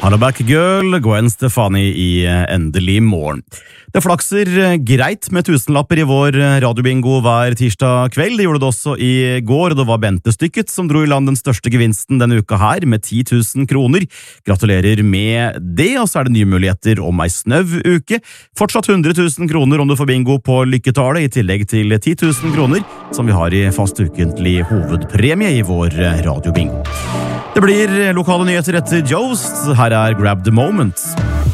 Hollaback Girl, Gwen Stefani i Endelig morgen. Det flakser greit med tusenlapper i vår radiobingo hver tirsdag kveld. Det gjorde det også i går, og det var Bente Stykket som dro i land den største gevinsten denne uka her, med 10 000 kroner. Gratulerer med det, og så er det nye muligheter om ei snøv uke. Fortsatt 100 000 kroner om du får bingo på lykketallet, i tillegg til 10 000 kroner, som vi har i fast ukentlig hovedpremie i vår radiobingo. Det blir lokale nyheter etter Jost. Her er Grab the Moment.